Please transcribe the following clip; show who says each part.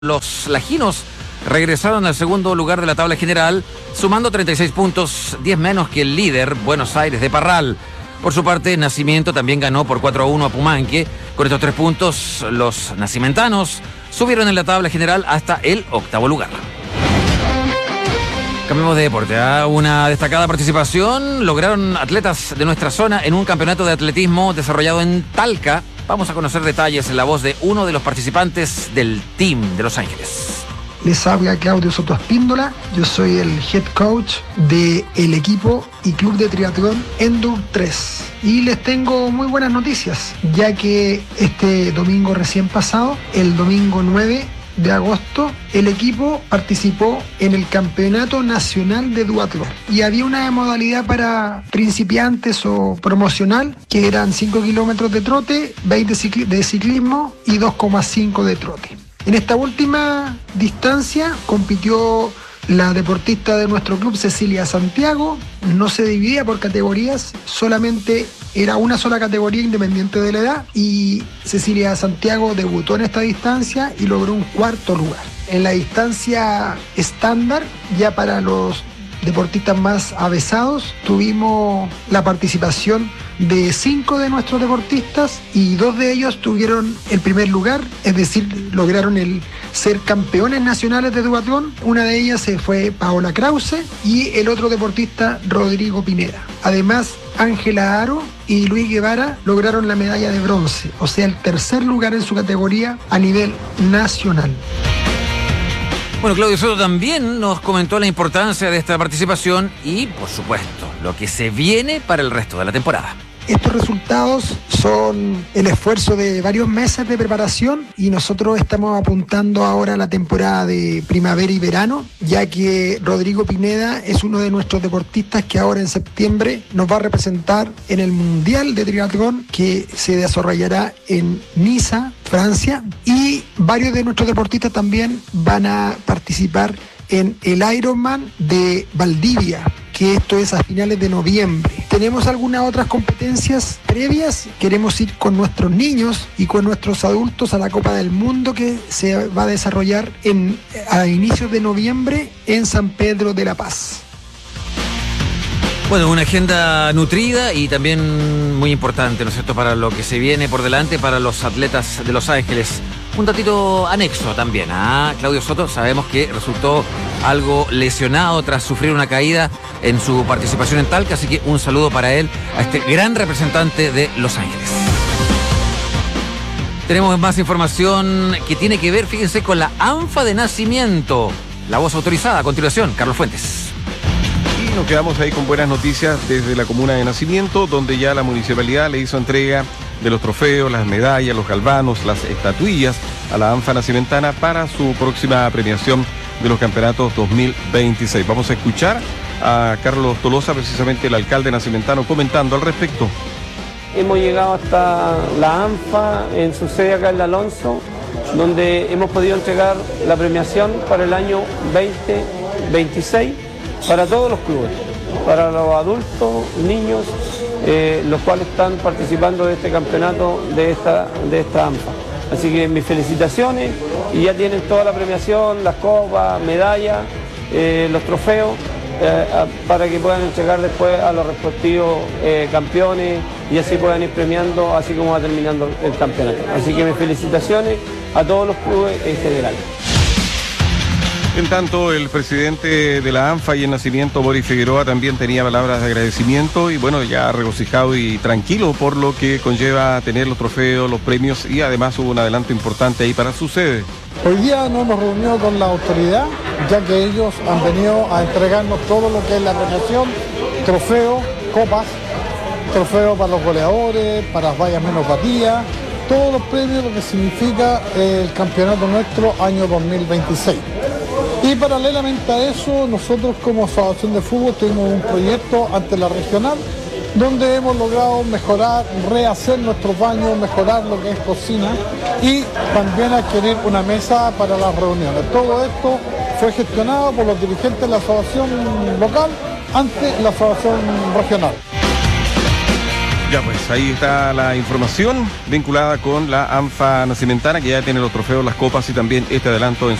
Speaker 1: Los lajinos regresaron al segundo lugar de la tabla general, sumando 36 puntos, 10 menos que el líder, Buenos Aires de Parral. Por su parte, Nacimiento también ganó por 4-1 a Pumanque. Con estos 3 puntos, los nacimentanos subieron en la tabla general hasta el octavo lugar. Cambiemos de deporte. Una destacada participación lograron atletas de nuestra zona en un campeonato de atletismo desarrollado en Talca. Vamos a conocer detalles en la voz de uno de los participantes del team de Los Ángeles.
Speaker 2: Les habla Claudio Soto Espíndola, yo soy el head coach del equipo y club de triatlón Endure 3. Y les tengo muy buenas noticias, ya que este domingo recién pasado, el domingo 9 de agosto, el equipo participó en el Campeonato Nacional de Duatlón. Y había una modalidad para principiantes o promocional, que eran 5 kilómetros de trote, 20 de ciclismo y 2,5 de trote. En esta última distancia compitió la deportista de nuestro club, Cecilia Santiago. No se dividía por categorías, solamente era una sola categoría independiente de la edad, y Cecilia Santiago debutó en esta distancia y logró un cuarto lugar. En la distancia estándar, ya para los deportistas más avesados, tuvimos la participación de 5 de nuestros deportistas y 2 de ellos tuvieron el primer lugar, es decir, lograron el ser campeones nacionales de duatlón. Una de ellas fue Paola Krause y el otro deportista Rodrigo Pineda. Además, Ángela Aro y Luis Guevara lograron la medalla de bronce, o sea, el tercer lugar en su categoría a nivel nacional.
Speaker 1: Bueno, Claudio Soto también nos comentó la importancia de esta participación y, por supuesto, lo que se viene para el resto de la temporada.
Speaker 2: Estos resultados son el esfuerzo de varios meses de preparación y nosotros estamos apuntando ahora a la temporada de primavera y verano, ya que Rodrigo Pineda es uno de nuestros deportistas que ahora en septiembre nos va a representar en el Mundial de Triatlón que se desarrollará en Niza, Francia, y varios de nuestros deportistas también van a participar en el Ironman de Valdivia, que esto es a finales de noviembre. Tenemos algunas otras competencias previas. Queremos ir con nuestros niños y con nuestros adultos a la Copa del Mundo que se va a desarrollar a inicios de noviembre en San Pedro de la Paz.
Speaker 1: Bueno, una agenda nutrida y también muy importante, ¿no es cierto?, para lo que se viene por delante para los atletas de Los Ángeles. Un datito anexo también a Claudio Soto. Sabemos que resultó algo lesionado tras sufrir una caída en su participación en Talca, así que un saludo para él, a este gran representante de Los Ángeles. Tenemos más información que tiene que ver, fíjense, con la ANFA de Nacimiento. La voz autorizada a continuación, Carlos Fuentes.
Speaker 3: Y nos quedamos ahí con buenas noticias desde la comuna de Nacimiento, donde ya la municipalidad le hizo entrega de los trofeos, las medallas, los galvanos, las estatuillas a la ANFA Nacimentana para su próxima premiación de los campeonatos 2026. Vamos a escuchar a Carlos Tolosa, precisamente el alcalde nacimentano, comentando al respecto.
Speaker 4: Hemos llegado hasta la ANFA en su sede acá en Alonso, donde hemos podido entregar la premiación para el año 2026 para todos los clubes, para los adultos, niños, los cuales están participando de este campeonato de esta ANFA. Así que mis felicitaciones, y ya tienen toda la premiación, las copas, medallas, los trofeos, para que puedan entregar después a los respectivos campeones y así puedan ir premiando, así como va terminando el campeonato. Así que mis felicitaciones a todos los clubes en general.
Speaker 3: En tanto, el presidente de la ANFA y el Nacimiento, Boris Figueroa, también tenía palabras de agradecimiento y bueno, ya regocijado y tranquilo por lo que conlleva tener los trofeos, los premios, y además hubo un adelanto importante ahí para su sede.
Speaker 5: Hoy día nos hemos reunido con la autoridad, ya que ellos han venido a entregarnos todo lo que es la premiación, trofeos, copas, trofeos para los goleadores, para las vallas menos batidas, todos los premios, lo que significa el campeonato nuestro año 2026. Y paralelamente a eso, nosotros como Asociación de Fútbol tuvimos un proyecto ante la regional donde hemos logrado mejorar, rehacer nuestros baños, mejorar lo que es cocina y también adquirir una mesa para las reuniones. Todo esto fue gestionado por los dirigentes de la asociación local ante la asociación regional.
Speaker 3: Ya pues, ahí está la información vinculada con la ANFA Nacimentana, que ya tiene los trofeos, las copas y también este adelanto en